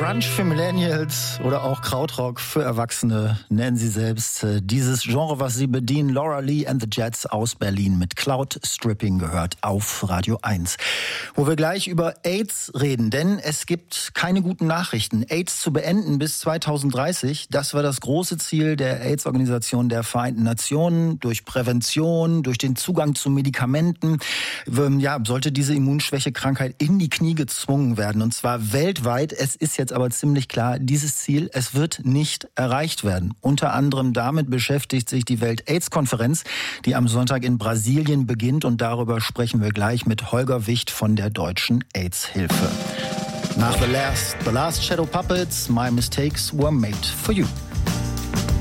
Grunge für Millennials oder auch Krautrock für Erwachsene, nennen sie selbst. Dieses Genre, was sie bedienen, Laura Lee and the Jets aus Berlin mit Cloud Stripping gehört auf Radio 1. Wo wir gleich über AIDS reden, denn es gibt keine guten Nachrichten. AIDS zu beenden bis 2030, das war das große Ziel der AIDS-Organisation der Vereinten Nationen. Durch Prävention, durch den Zugang zu Medikamenten, sollte diese Immunschwächekrankheit in die Knie gezwungen werden. Und zwar weltweit. Es ist jetzt aber ziemlich klar, dieses Ziel, es wird nicht erreicht werden. Unter anderem damit beschäftigt sich die Welt-AIDS-Konferenz, die am Sonntag in Brasilien beginnt. Und darüber sprechen wir gleich mit Holger Wicht von der Deutschen AIDS-Hilfe. Nach The Last Shadow Puppets, My Mistakes Were Made For You.